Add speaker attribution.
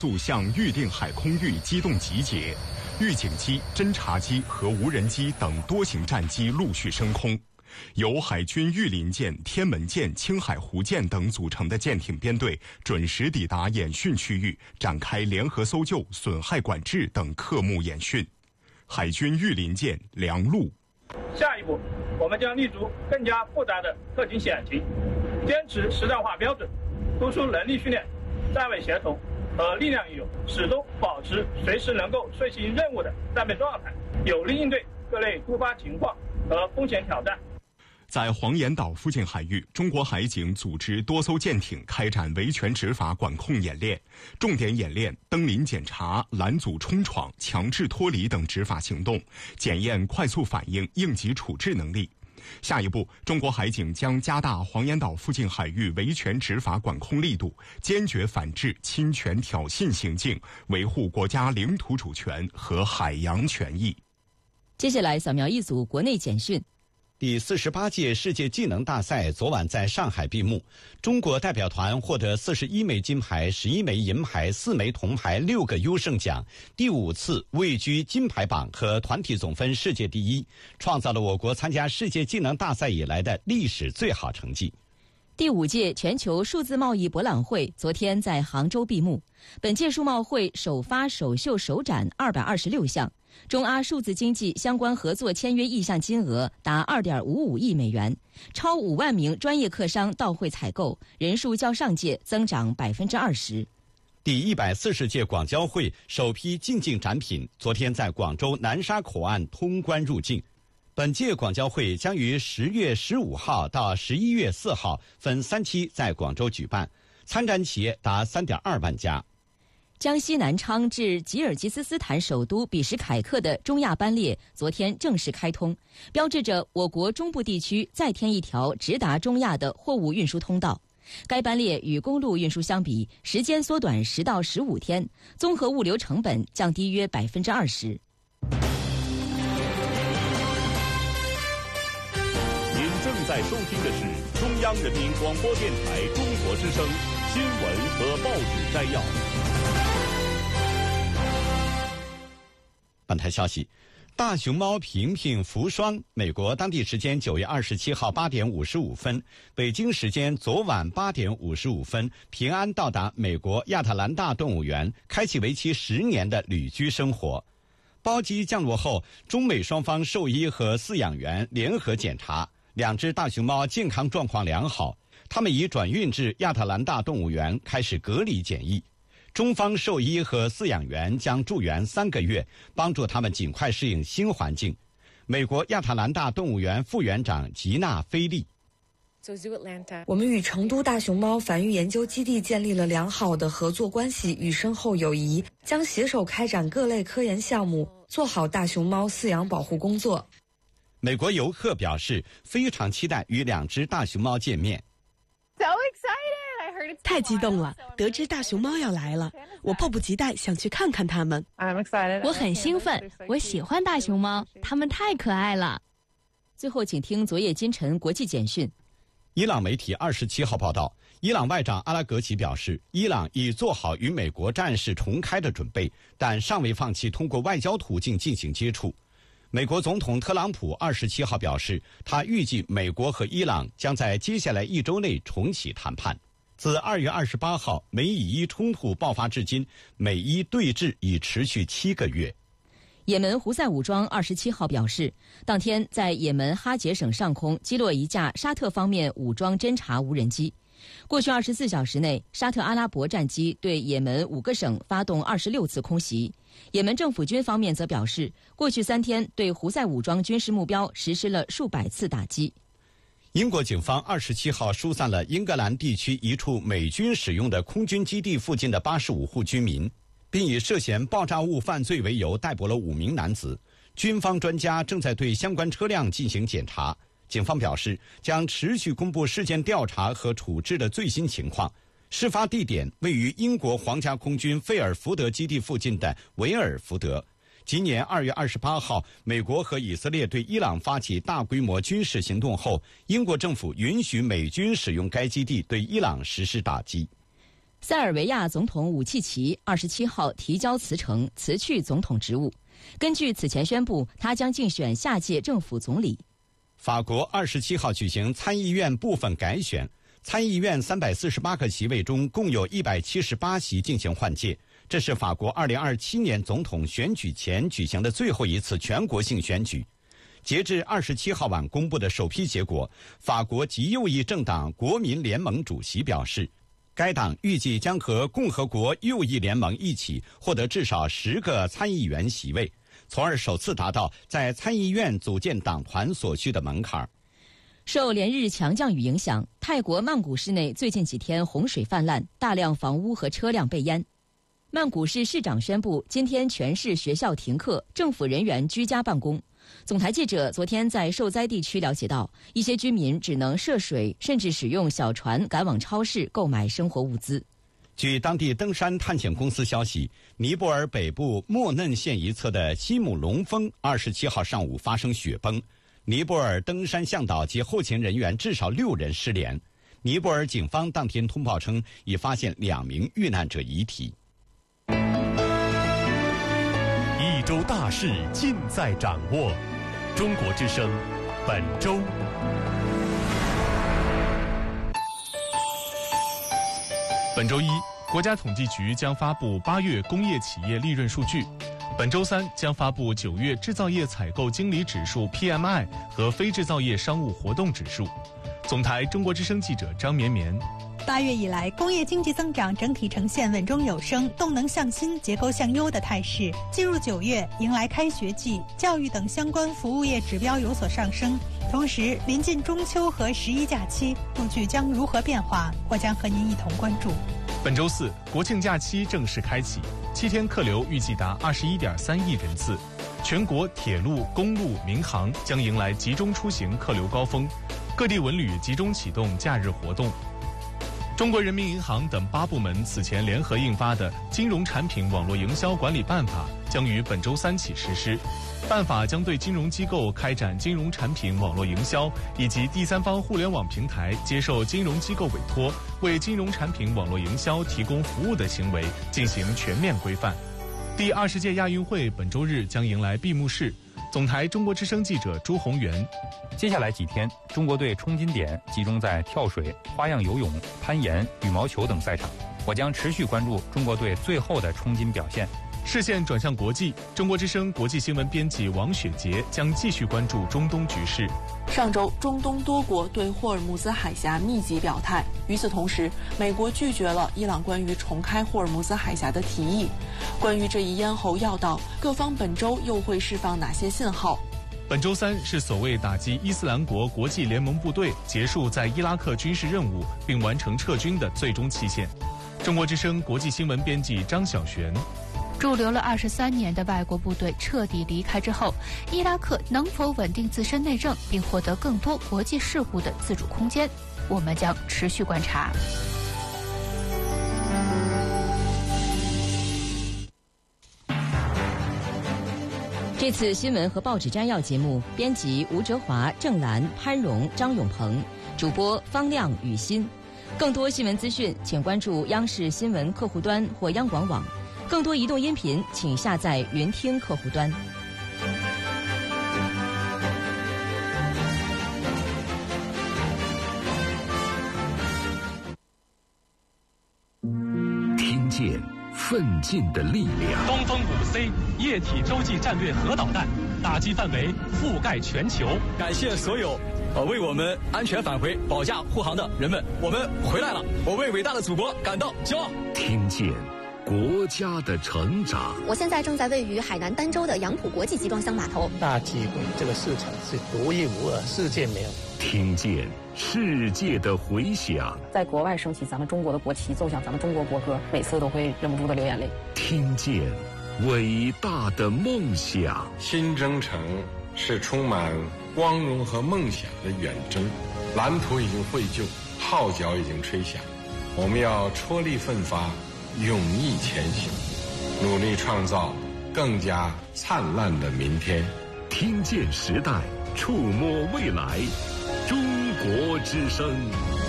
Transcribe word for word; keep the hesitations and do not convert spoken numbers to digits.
Speaker 1: 速向预定海空域机动集结，预警机、侦察机和无人机等多型战机陆续升空。由海军御林舰、天门舰、青海湖舰等组成的舰艇编队准时抵达演训区域，展开联合搜救、损害管制等科目演训。海军御林舰梁陆。
Speaker 2: 下一步，我们将立足更加复杂的特警险情，坚持实战化标准，突出能力训练、战位协同和力量运用，始终保持随时能够遂行任务的战备状态，有力应对各类突发情况和风险挑战。
Speaker 1: 在黄岩岛附近海域，中国海警组织多艘舰艇开展维权执法管控演练，重点演练登临检查、拦阻冲闯、强制脱离等执法行动，检验快速反应、应急处置能力。下一步，中国海警将加大黄岩岛附近海域维权执法管控力度，坚决反制侵权挑衅行径，维护国家领土主权和海洋权益。
Speaker 3: 接下来扫描一组国内简讯。
Speaker 4: 第四十八届世界技能大赛昨晚在上海闭幕，中国代表团获得四十一枚金牌、十一枚银牌、四枚铜牌、六个优胜奖，第五次位居金牌榜和团体总分世界第一，创造了我国参加世界技能大赛以来的历史最好成绩。
Speaker 3: 第五届全球数字贸易博览会昨天在杭州闭幕，本届数贸会首发首秀首展二百二十六项。中阿数字经济相关合作签约意向金额达 二点五五亿美元，超五万名专业客商到会采购，人数较上届增长百分之二十。
Speaker 4: 第一百四十届广交会首批进境展品昨天在广州南沙口岸通关入境。本届广交会将于十月十五号到十一月四号分三期在广州举办，参展企业达 三点二万家。
Speaker 3: 江西南昌至吉尔吉斯斯坦首都比什凯克的中亚班列昨天正式开通，标志着我国中部地区再添一条直达中亚的货物运输通道。该班列与公路运输相比，时间缩短十到十五天，综合物流成本降低约百分之二十。
Speaker 5: 您正在收听的是中央人民广播电台中国之声新闻和报纸摘要。
Speaker 4: 本台消息，大熊猫平平福双，美国当地时间九月二十七号八点五十五分，北京时间昨晚八点五十五分，平安到达美国亚特兰大动物园，开启为期十年的旅居生活。包机降落后，中美双方兽医和饲养员联合检查，两只大熊猫健康状况良好，它们已转运至亚特兰大动物园开始隔离检疫。中方兽医和饲养员将驻园三个月，帮助他们尽快适应新环境。美国亚特兰大动物园副园长吉娜·菲利，
Speaker 6: 我们与成都大熊猫繁育研究基地建立了良好的合作关系与深厚友谊，将携手开展各类科研项目，做好大熊猫饲养保护工作。
Speaker 4: 美国游客表示非常期待与两只大熊猫见面。
Speaker 7: So excited!
Speaker 8: 太激动了，得知大熊猫要来了，我迫不及待想去看看它们。
Speaker 7: 我很兴奋，我喜欢大熊猫，它们太可爱了。
Speaker 3: 最后请听昨夜今晨国际简讯。
Speaker 4: 伊朗媒体二十七号报道，伊朗外长阿拉格齐表示，伊朗已做好与美国战事重开的准备，但尚未放弃通过外交途径进行接触。美国总统特朗普二十七号表示，他预计美国和伊朗将在接下来一周内重启谈判。自二月二十八号美以伊冲突爆发至今，美伊对峙已持续七个月。
Speaker 3: 也门胡塞武装二十七号表示，当天在也门哈杰省上空击落一架沙特方面武装侦察无人机。过去二十四小时内，沙特阿拉伯战机对也门五个省发动二十六次空袭。也门政府军方面则表示，过去三天对胡塞武装军事目标实施了数百次打击。
Speaker 4: 英国警方二十七号疏散了英格兰地区一处美军使用的空军基地附近的八十五户居民，并以涉嫌爆炸物犯罪为由逮捕了五名男子。军方专家正在对相关车辆进行检查。警方表示，将持续公布事件调查和处置的最新情况。事发地点位于英国皇家空军费尔福德基地附近的维尔福德。今年二月二十八号，美国和以色列对伊朗发起大规模军事行动后，英国政府允许美军使用该基地对伊朗实施打击。
Speaker 3: 塞尔维亚总统武契奇二十七号提交辞呈，辞去总统职务。根据此前宣布，他将竞选下届政府总理。
Speaker 4: 法国二十七号举行参议院部分改选，参议院三百四十八个席位中，共有一百七十八席进行换届。这是法国二零二七年总统选举前举行的最后一次全国性选举。截至二十七号晚公布的首批结果，法国极右翼政党国民联盟主席表示，该党预计将和共和国右翼联盟一起获得至少十个参议员席位，从而首次达到在参议院组建党团所需的门槛。
Speaker 3: 受连日强降雨影响，泰国曼谷市内最近几天洪水泛滥，大量房屋和车辆被淹。曼谷市市长宣布，今天全市学校停课，政府人员居家办公。总台记者昨天在受灾地区了解到，一些居民只能涉水，甚至使用小船赶往超市购买生活物资。
Speaker 4: 据当地登山探险公司消息，尼泊尔北部莫嫩县一侧的西姆龙峰二十七号上午发生雪崩，尼泊尔登山向导及后勤人员至少六人失联。尼泊尔警方当天通报称，已发现两名遇难者遗体。
Speaker 5: 一周大事尽在掌握，中国之声本周。本周一，国家统计局将发布八月工业企业利润数据。本周三将发布九月制造业采购经理指数 P M I 和非制造业商务活动指数。总台中国之声记者张绵绵。
Speaker 9: 八月以来，工业经济增长整体呈现稳中有升、动能向新、结构向优的态势。进入九月，迎来开学季，教育等相关服务业指标有所上升。同时，临近中秋和十一假期，数据将如何变化，或将和您一同关注。
Speaker 5: 本周四，国庆假期正式开启，七天客流预计达二十一点三亿人次。全国铁路、公路、民航将迎来集中出行客流高峰，各地文旅集中启动假日活动。中国人民银行等八部门此前联合印发的《金融产品网络营销管理办法》将于本周三起实施。办法将对金融机构开展金融产品网络营销以及第三方互联网平台接受金融机构委托为金融产品网络营销提供服务的行为进行全面规范。第二十届亚运会本周日将迎来闭幕式。总台中国之声记者朱宏元。
Speaker 10: 接下来几天，中国队冲金点集中在跳水、花样游泳、攀岩、羽毛球等赛场。我将持续关注中国队最后的冲金表现。
Speaker 5: 视线转向国际，中国之声国际新闻编辑王雪杰将继续关注中东局势。
Speaker 11: 上周，中东多国对霍尔木兹海峡密集表态。与此同时，美国拒绝了伊朗关于重开霍尔木兹海峡的提议。关于这一咽喉要道，各方本周又会释放哪些信号？
Speaker 5: 本周三是所谓打击伊斯兰国国际联盟部队结束在伊拉克军事任务并完成撤军的最终期限。中国之声国际新闻编辑张晓璇。
Speaker 7: 驻留了二十三年的外国部队彻底离开之后，伊拉克能否稳定自身内政，并获得更多国际事务的自主空间？我们将持续观察。
Speaker 3: 这次新闻和报纸摘要节目，编辑吴哲华、郑兰、潘荣、张永鹏，主播方亮、雨欣。更多新闻资讯，请关注央视新闻客户端或央广网。更多移动音频，请下载云听客户端。
Speaker 12: 听见奋进的力量。
Speaker 13: 东风五 C 液体洲际战略核导弹，打击范围覆盖全球。
Speaker 14: 感谢所有呃为我们安全返回保驾护航的人们，我们回来了，我为伟大的祖国感到骄傲。
Speaker 12: 听见国家的成长。
Speaker 15: 我现在正在位于海南儋州的杨浦国际集装箱码头。
Speaker 16: 大机会，这个市场是独一无二，世界没有。
Speaker 12: 听见世界的回响。
Speaker 17: 在国外升起咱们中国的国旗，奏响咱们中国国歌，每次都会忍不住的流眼泪。
Speaker 12: 听见伟大的梦想。
Speaker 18: 新征程是充满光荣和梦想的远征，蓝图已经绘就，号角已经吹响，我们要踔厉奋发，勇毅前行，努力创造更加灿烂的明天。
Speaker 12: 听见时代，触摸未来，中国之声。